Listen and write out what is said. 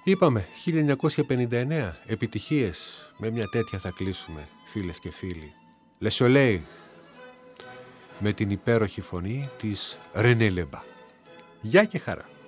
Είπαμε 1959, επιτυχίες. Με μια τέτοια θα κλείσουμε, φίλες και φίλοι. Le Soleil, με την υπέροχη φωνή της Ρενέ Λεμπά. Γεια και χαρά.